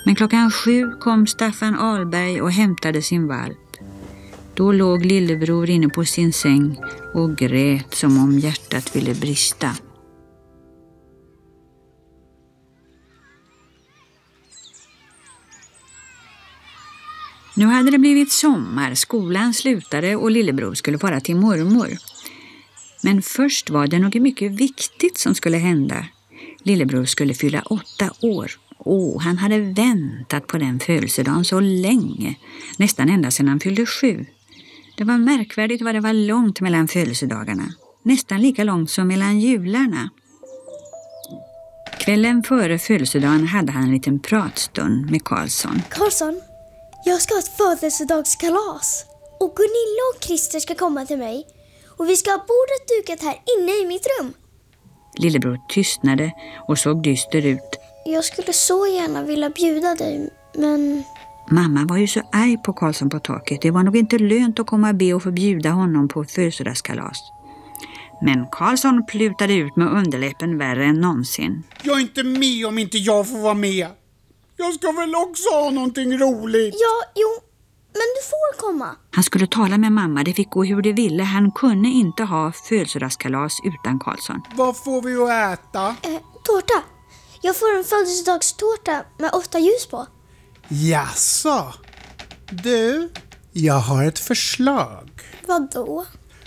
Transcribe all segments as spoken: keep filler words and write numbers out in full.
Men klockan sju kom Staffan Ahlberg och hämtade sin valp. Då låg lillebror inne på sin säng och grät som om hjärtat ville brista. Nu hade det blivit sommar, skolan slutade och lillebror skulle fara till mormor. Men först var det något mycket viktigt som skulle hända. Lillebror skulle fylla åtta år. Åh, han hade väntat på den födelsedagen så länge, nästan ända sedan han fyllde sju. Det var märkvärdigt vad det var långt mellan födelsedagarna, nästan lika långt som mellan jularna. Kvällen före födelsedagen hade han en liten pratstund med Karlsson. Karlsson, jag ska ha ett födelsedagskalas och Gunilla och Christer ska komma till mig och vi ska ha bordet dukat här inne i mitt rum. Lillebror tystnade och såg dyster ut. Jag skulle så gärna vilja bjuda dig, men... Mamma var ju så arg på Karlsson på taket. Det var nog inte lönt att komma och be och förbjuda honom på födelsedagskalas. Men Karlsson plutade ut med underläppen värre än någonsin. Jag är inte med om inte jag får vara med. Jag ska väl också ha någonting roligt. Ja, jo, men du får komma. Han skulle tala med mamma, det fick gå hur det ville. Han kunde inte ha födelsedagskalas utan Karlsson. Vad får vi att äta? Eh, tårta. Jag får en födelsedagstårta med åtta ljus på. Jaså? Du, jag har ett förslag. Vadå?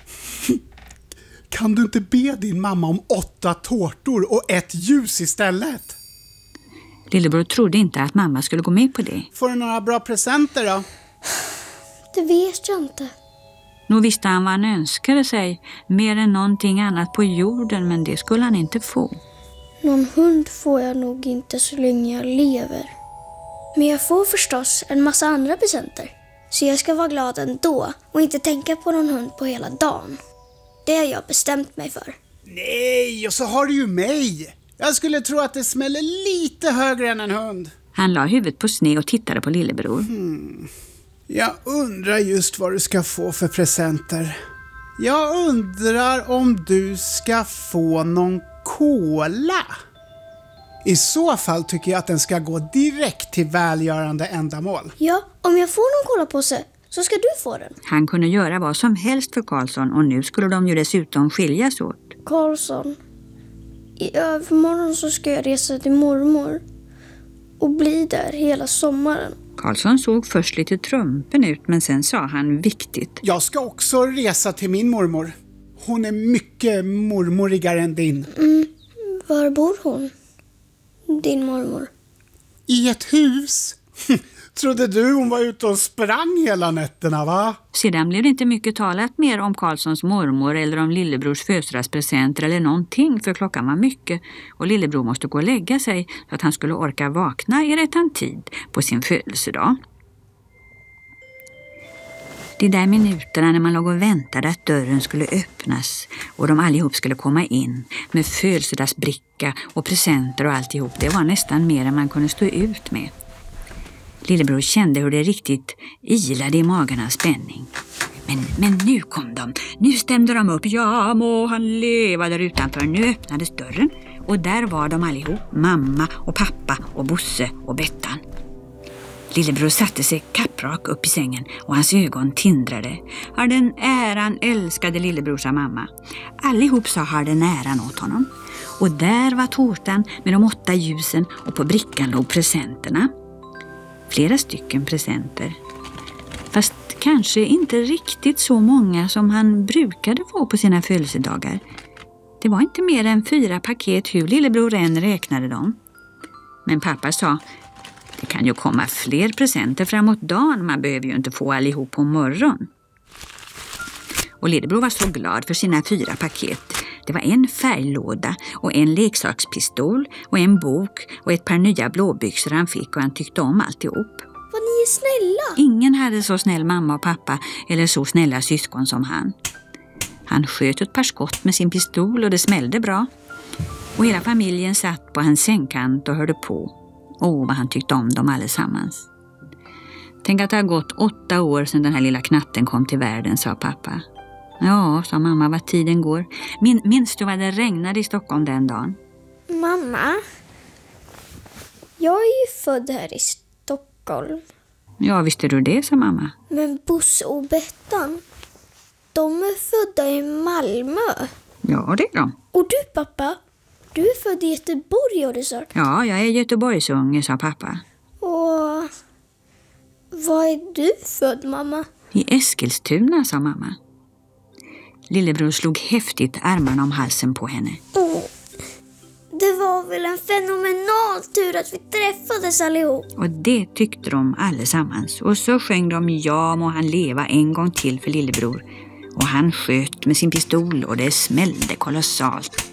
Kan du inte be din mamma om åtta tårtor och ett ljus istället? Lillebror trodde inte att mamma skulle gå med på det. Får du några bra presenter då? Det vet jag inte. Nog visste han vad han önskade sig, mer än någonting annat på jorden, men det skulle han inte få. Någon hund får jag nog inte så länge jag lever. Men jag får förstås en massa andra presenter. Så jag ska vara glad ändå och inte tänka på någon hund på hela dagen. Det har jag bestämt mig för. Nej, och så har du ju mig. Jag skulle tro att det smäller lite högre än en hund. Han la huvudet på sned och tittade på lillebror. Hmm. Jag undrar just vad du ska få för presenter. Jag undrar om du ska få någon cola. I så fall tycker jag att den ska gå direkt till välgörande ändamål. Ja, om jag får någon colapåse så ska du få den. Han kunde göra vad som helst för Karlsson och nu skulle de ju dessutom skiljas åt. Karlsson, i övermorgon så ska jag resa till mormor och bli där hela sommaren. Karlsson såg först lite trumpen ut, men sen sa han viktigt. Jag ska också resa till min mormor. Hon är mycket mormorigare än din. Mm, var bor hon? Din mormor? I ett hus. Trodde du hon var ute och sprang hela nätterna, va? Sedan blev det inte mycket talat mer om Karlssons mormor eller om lillebrors födelsedagspresenter eller någonting, för klockan var mycket och lillebror måste gå och lägga sig så att han skulle orka vakna i rättan tid på sin födelsedag. De där minuterna när man låg och väntade att dörren skulle öppnas och de allihop skulle komma in med födelsedagsbricka och presenter och alltihop, det var nästan mer än man kunde stå ut med. Lillebror kände hur det riktigt ilade i magen av spänning. Men, men nu kom de. Nu stämde de upp. Ja, må han leva där utanför. Nu öppnades dörren och där var de allihop. Mamma och pappa och Bosse och Bettan. Lillebror satte sig kapprak upp i sängen och hans ögon tindrade. Har den äran älskade lillebror, sa mamma. Allihop sa har den äran åt honom. Och där var tårtan med de åtta ljusen och på brickan låg presenterna. Flera stycken presenter. Fast kanske inte riktigt så många som han brukade få på sina födelsedagar. Det var inte mer än fyra paket hur lillebror än räknade dem. Men pappa sa, det kan ju komma fler presenter framåt dagen. Man behöver ju inte få allihop på morgon. Och lillebror var så glad för sina fyra paket. Det var en färglåda och en leksakspistol och en bok och ett par nya blåbyxor han fick och han tyckte om alltihop. Vad ni är snälla! Ingen hade så snäll mamma och pappa eller så snälla syskon som han. Han sköt ett par skott med sin pistol och det smällde bra. Och hela familjen satt på hans sängkant och hörde på. Åh, vad han tyckte om dem allesammans. Tänk att det har gått åtta år sedan den här lilla knatten kom till världen, sa pappa. Ja, sa mamma, vad tiden går. Min, minns du vad det regnade i Stockholm den dagen? Mamma, jag är ju född här i Stockholm. Ja, visste du det, sa mamma. Men Bosse och Bettan, de är födda i Malmö. Ja, det är de. Och du, pappa, du är född i Göteborg, har du sagt. Ja, jag är Göteborgsunge, sa pappa. Och var är du född, mamma? I Eskilstuna, sa mamma. Lillebror slog häftigt armarna om halsen på henne. Åh, det var väl en fenomenal tur att vi träffades allihop. Och det tyckte de allesammans. Och så sjöng de ja må han leva en gång till för lillebror. Och han sköt med sin pistol och det smällde kolossalt.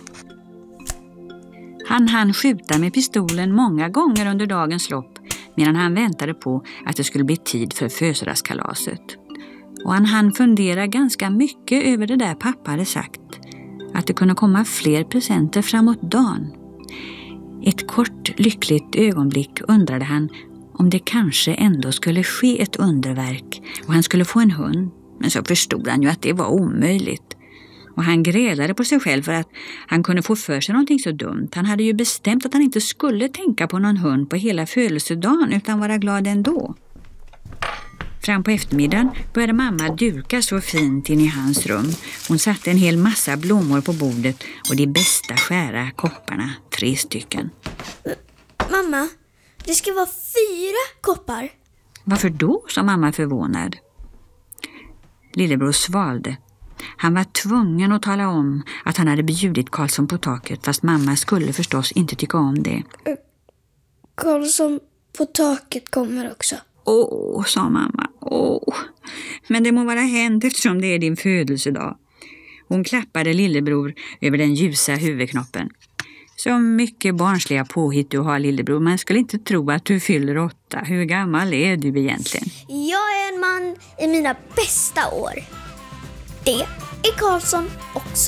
Han hann skjuta med pistolen många gånger under dagens lopp medan han väntade på att det skulle bli tid för födelsedagskalaset. Och han hann fundera ganska mycket över det där pappa hade sagt. Att det kunde komma fler presenter framåt dagen. Ett kort lyckligt ögonblick undrade han om det kanske ändå skulle ske ett underverk och han skulle få en hund. Men så förstod han ju att det var omöjligt. Och han grälade på sig själv för att han kunde få för sig någonting så dumt. Han hade ju bestämt att han inte skulle tänka på någon hund på hela födelsedagen utan vara glad ändå. Fram på eftermiddagen började mamma duka så fint in i hans rum. Hon satte en hel massa blommor på bordet och de bästa skära kopparna, tre stycken. Mamma, det ska vara fyra koppar. Varför då, sa mamma förvånad. Lillebror svalde. Han var tvungen att tala om att han hade bjudit Karlsson på taket fast mamma skulle förstås inte tycka om det. Karlsson på taket kommer också. Åh, sa mamma. Åh, men det må vara hänt eftersom det är din födelsedag. Hon klappade lillebror över den ljusa huvudknoppen. Så mycket barnsliga påhitt du har, lillebror. Man skulle inte tro att du fyller åtta. Hur gammal är du egentligen? Jag är en man i mina bästa år. Det är Karlsson också.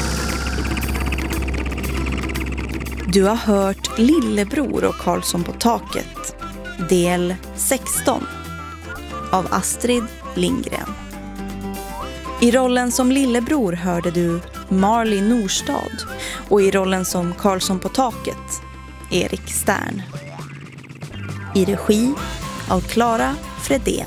Du har hört Lillebror och Karlsson på taket. Del sexton av Astrid Lindgren. I rollen som lillebror hörde du Marley Norstad och i rollen som Karlsson på taket Erik Stern. I regi av Clara Fredén.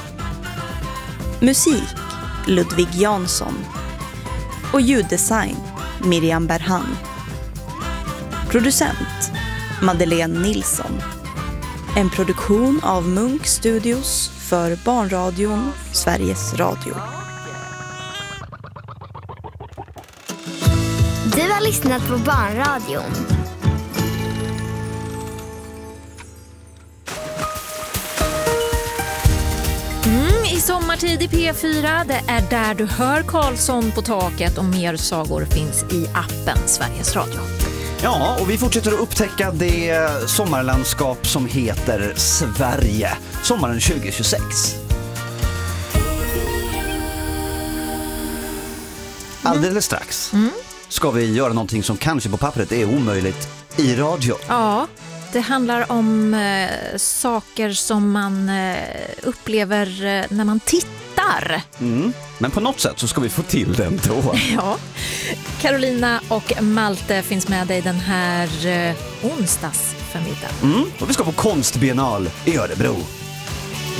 Musik Ludvig Jansson och ljuddesign Miriam Berhan. Producent Madeleine Nilsson. En produktion av Munk Studios för Barnradion Sveriges Radio. Du har lyssnat på Barnradion. Mm, i sommartid i P fyra, det är där du hör Karlsson på taket och mer sagor finns i appen Sveriges Radio. Ja, och vi fortsätter att upptäcka det sommarlandskap som heter Sverige, sommaren tjugo tjugosex. Alldeles strax mm. ska vi göra någonting som kanske på pappret är omöjligt i radio. Ja, det handlar om eh, saker som man eh, upplever eh, när man tittar. Mm. Men på något sätt så ska vi få till den då. Ja, Carolina och Malte finns med dig den här eh, onsdagsförmiddagen. Mm. Och vi ska på konstbiennal i Örebro.